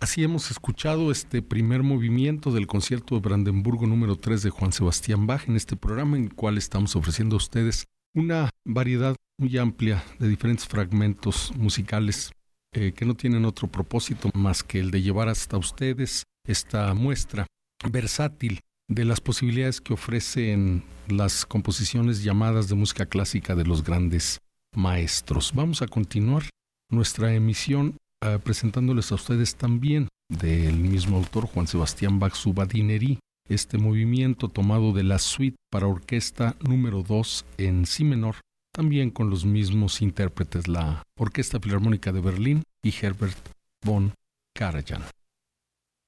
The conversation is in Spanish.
Así hemos escuchado este primer movimiento del concierto de Brandenburgo número 3 de Juan Sebastián Bach en este programa, en el cual estamos ofreciendo a ustedes una variedad muy amplia de diferentes fragmentos musicales que no tienen otro propósito más que el de llevar hasta ustedes esta muestra versátil de las posibilidades que ofrecen las composiciones llamadas de música clásica de los grandes maestros. Vamos a continuar nuestra emisión presentándoles a ustedes también del mismo autor, Juan Sebastián Bach, su Badinerie, este movimiento tomado de la suite para orquesta número 2 en si menor, también con los mismos intérpretes, la Orquesta Filarmónica de Berlín y Herbert von Karajan.